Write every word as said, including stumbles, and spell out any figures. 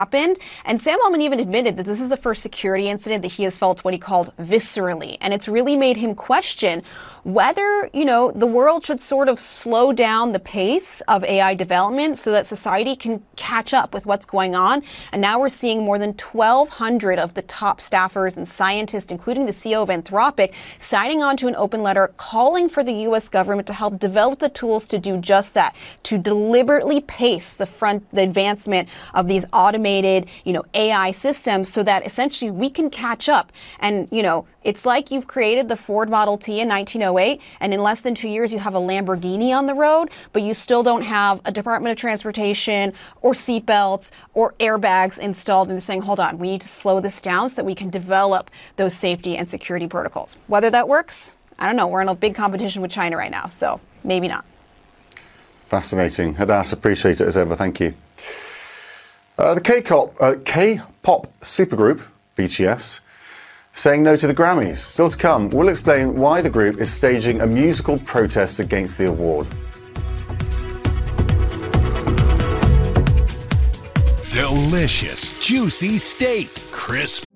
happened. And Sam Altman even admitted that this is the first security incident that he has felt what he called viscerally. And it's really made him question whether, you know, the world should sort of slow down the pace of A I development so that society can catch up with what's going on. And now we're seeing more than twelve hundred of the top staffers and scientists, including the C E O of Anthropic, signing on to an open letter calling for the U S government to help develop the tools to do just that, to deliberately pace the front, the advancement of these automated, you know, A I systems so that essentially we can catch up. And, you know, it's like you've created the Ford Model T in nineteen oh eight, and in less than two years you have a Lamborghini on the road, but you still don't have a Department of Transportation or seatbelts or airbags installed, and saying, hold on, we need to slow this down so that we can develop those safety and security protocols. Whether that works, I don't know. We're in a big competition with China right now, so maybe not. Fascinating. Hadass, appreciate it as ever. Thank you. Uh, the K-pop, uh, K-pop supergroup, B T S, saying no to the Grammys. Still to come, we'll explain why the group is staging a musical protest against the award. Delicious, juicy steak, crisp